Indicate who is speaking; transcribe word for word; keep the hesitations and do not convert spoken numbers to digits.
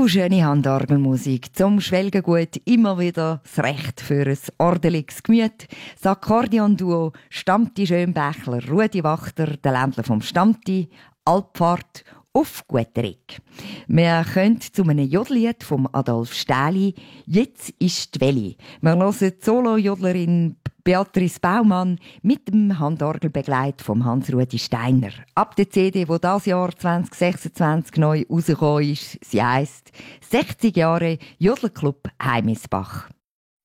Speaker 1: Du, schöne Handorgelmusik. Zum Schwelgengut immer wieder das Recht für ein ordentliches Gemüt. Das Akkordeon-Duo Stammti Schönbächler, Rudi Wachter, der Ländler vom Stammti, Alpfahrt auf Guterick. Wir kommen zu einem Jodellied von Adolf Stähli. Jetzt ist die Welle. Wir hören die Solo-Jodlerin Beatrice Baumann mit dem Handorgelbegleit von Hans-Rudi Steiner. Ab der C D, die dieses Jahr zwanzig sechsundzwanzig neu rausgekommen ist, sie heisst «sechzig Jahre Jodelclub Heimisbach».